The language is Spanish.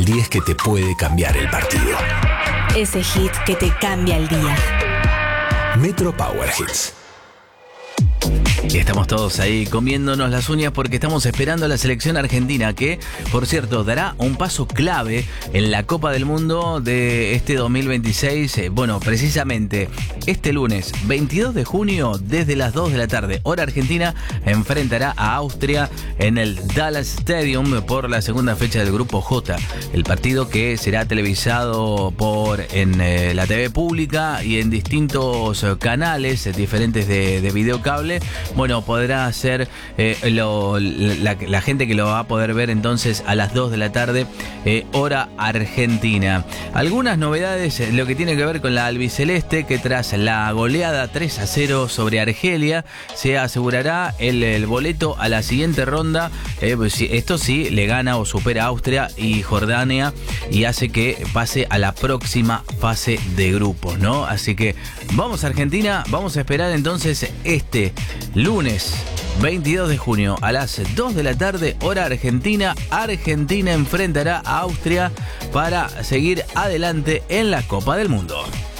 el 10 que te puede cambiar el partido. Ese hit que te cambia el día. Metro Power Hits. Y estamos todos ahí comiéndonos las uñas porque estamos esperando a la selección argentina que, por cierto, dará un paso clave en la Copa del Mundo de este 2026. Bueno, precisamente este lunes 22 de junio desde las 2 de la tarde, hora argentina, enfrentará a Austria en el Dallas Stadium por la segunda fecha del Grupo J. El partido que será televisado en la TV pública y en distintos canales diferentes de videocable. Bueno, podrá ser la gente que lo va a poder ver entonces a las 2 de la tarde, hora argentina. Algunas novedades, lo que tiene que ver con la albiceleste, que tras la goleada 3-0 sobre Argelia, se asegurará el boleto a la siguiente ronda. Esto sí le gana o supera a Austria y Jordania y hace que pase a la próxima fase de grupos, ¿no? Así que vamos a Argentina, vamos a esperar entonces este lunes 22 de junio a las 2 de la tarde, hora argentina. Argentina enfrentará a Austria para seguir adelante en la Copa del Mundo.